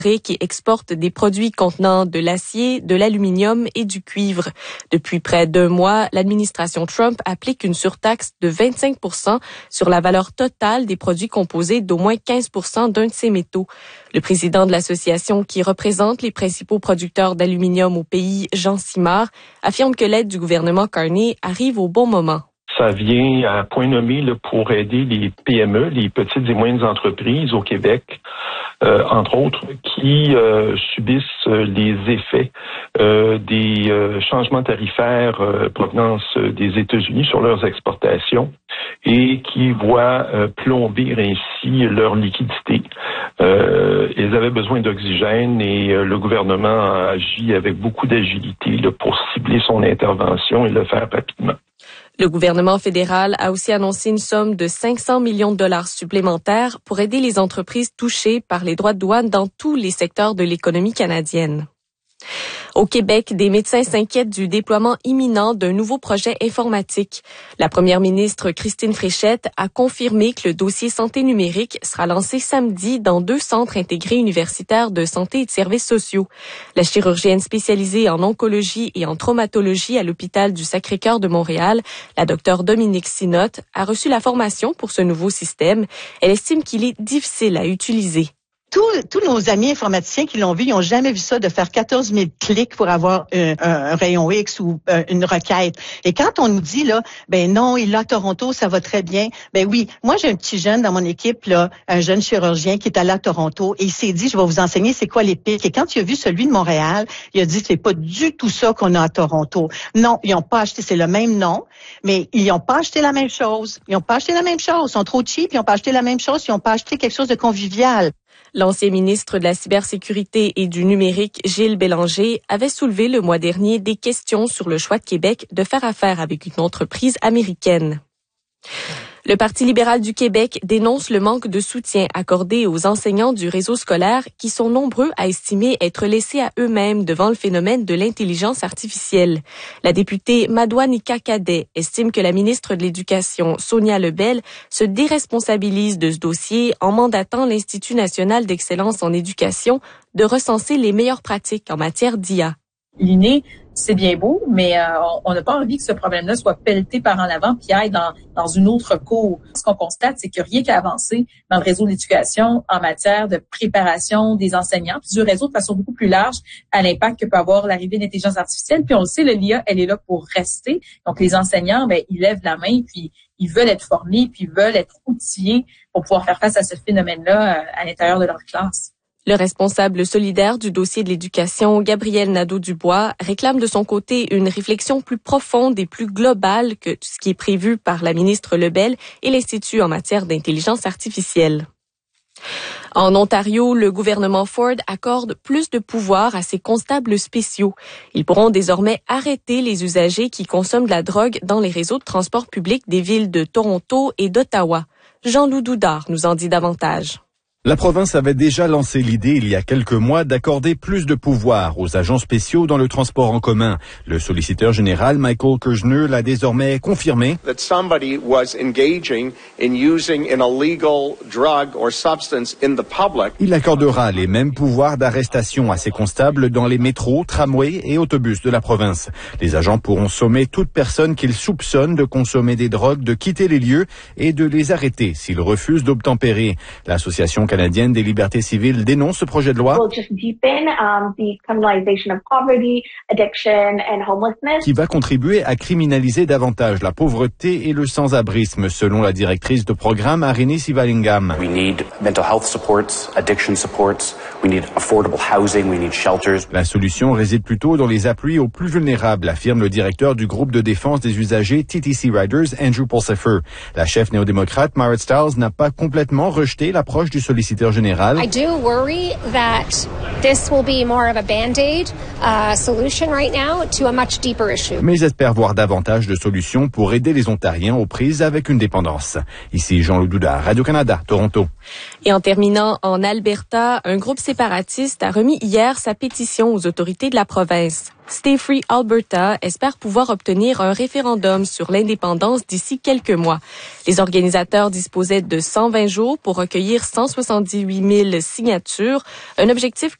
qui exporte des produits contenant de l'acier, de l'aluminium et du cuivre. Depuis près d'1 mois, l'administration Trump applique une surtaxe de 25% sur la valeur totale des produits composés d'au moins 15% d'un de ces métaux. Le président de l'association qui représente les principaux producteurs d'aluminium au pays, Jean Simard, affirme que l'aide du gouvernement Carney arrive au bon moment. Ça vient à point nommé pour aider les PME, les petites et moyennes entreprises au Québec, entre autres, qui subissent les effets des changements tarifaires provenance des États-Unis sur leurs exportations et qui voient plomber ainsi leur liquidité. Ils avaient besoin d'oxygène et le gouvernement a agi avec beaucoup d'agilité pour cibler son intervention et le faire rapidement. Le gouvernement fédéral a aussi annoncé une somme de 500 millions de dollars supplémentaires pour aider les entreprises touchées par les droits de douane dans tous les secteurs de l'économie canadienne. Au Québec, des médecins s'inquiètent du déploiement imminent d'un nouveau projet informatique. La première ministre Christine Fréchette a confirmé que le dossier santé numérique sera lancé samedi dans 2 centres intégrés universitaires de santé et de services sociaux. La chirurgienne spécialisée en oncologie et en traumatologie à l'hôpital du Sacré-Cœur de Montréal, la docteure Dominique Sinotte, a reçu la formation pour ce nouveau système. Elle estime qu'il est difficile à utiliser. Tous nos amis informaticiens qui l'ont vu, ils n'ont jamais vu ça de faire 14 000 clics pour avoir un rayon X ou une requête. Et quand on nous dit, là, ben non, il est à Toronto, ça va très bien. Ben oui, moi j'ai un petit jeune dans mon équipe, là, un jeune chirurgien qui est allé à Toronto et il s'est dit, je vais vous enseigner c'est quoi les pics. Et quand il a vu celui de Montréal, il a dit, c'est pas du tout ça qu'on a à Toronto. Non, ils n'ont pas acheté, c'est le même nom, mais ils n'ont pas acheté la même chose. Ils sont trop cheap, ils n'ont pas acheté la même chose, ils n'ont pas acheté quelque chose de convivial. L'ancien ministre de la Cybersécurité et du Numérique, Gilles Bélanger, avait soulevé le mois dernier des questions sur le choix de Québec de faire affaire avec une entreprise américaine. Le Parti libéral du Québec dénonce le manque de soutien accordé aux enseignants du réseau scolaire qui sont nombreux à estimer être laissés à eux-mêmes devant le phénomène de l'intelligence artificielle. La députée Madouanika Cadet estime que la ministre de l'Éducation, Sonia Lebel, se déresponsabilise de ce dossier en mandatant l'Institut national d'excellence en éducation de recenser les meilleures pratiques en matière d'IA. L'inné, c'est bien beau, mais on n'a pas envie que ce problème-là soit pelleté par en avant puis aille dans une autre cour. Ce qu'on constate, c'est qu'il n'y a rien qu'à avancer dans le réseau de l'éducation en matière de préparation des enseignants, puis du réseau de façon beaucoup plus large à l'impact que peut avoir l'arrivée de l'intelligence artificielle. Puis on le sait, l'IA, elle est là pour rester. Donc les enseignants, ils lèvent la main, puis ils veulent être formés, puis ils veulent être outillés pour pouvoir faire face à ce phénomène-là à l'intérieur de leur classe. Le responsable solidaire du dossier de l'éducation, Gabriel Nadeau-Dubois, réclame de son côté une réflexion plus profonde et plus globale que ce qui est prévu par la ministre Lebel et l'Institut en matière d'intelligence artificielle. En Ontario, le gouvernement Ford accorde plus de pouvoir à ses constables spéciaux. Ils pourront désormais arrêter les usagers qui consomment de la drogue dans les réseaux de transport public des villes de Toronto et d'Ottawa. Jean-Loup Doudard nous en dit davantage. La province avait déjà lancé l'idée il y a quelques mois d'accorder plus de pouvoir aux agents spéciaux dans le transport en commun. Le solliciteur général Michael Kirchner l'a désormais confirmé. That somebody was engaging in using an illegal drug or substance in the public. Il accordera les mêmes pouvoirs d'arrestation à ses constables dans les métros, tramways et autobus de la province. Les agents pourront sommer toute personne qu'ils soupçonnent de consommer des drogues de quitter les lieux et de les arrêter s'ils refusent d'obtempérer. L'association canadienne des libertés civiles dénonce ce projet de loi qui va contribuer à criminaliser davantage la pauvreté et le sans-abrisme, selon la directrice de programme Arini Sivalingam. We need mental health supports, addiction supports, we need affordable housing, we need shelters. La solution réside plutôt dans les appuis aux plus vulnérables, affirme le directeur du groupe de défense des usagers TTC Riders, Andrew Pulsifer. La chef néo-démocrate Marit Stiles n'a pas complètement rejeté l'approche du solliciteur général. I do worry that this will be more of a band-aid solution right now to a much deeper issue. Mais espère voir davantage de solutions pour aider les Ontariens aux prises avec une dépendance. Ici Jean-Loup Doudard, Radio-Canada, Toronto. Et en terminant, en Alberta, un groupe séparatiste a remis hier sa pétition aux autorités de la province. Stay Free Alberta espère pouvoir obtenir un référendum sur l'indépendance d'ici quelques mois. Les organisateurs disposaient de 120 jours pour recueillir 178 000 signatures, un objectif